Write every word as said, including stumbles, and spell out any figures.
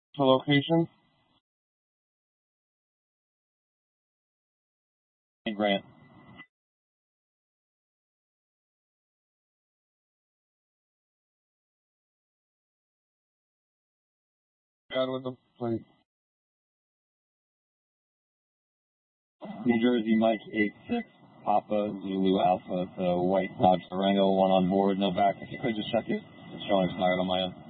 The location? Hey, Grant. God with the plate. New Jersey Mike eight six, Papa Zulu Alpha, the white Dodge Durango, one on board, no back. If you could just check it, it's showing expired on my end.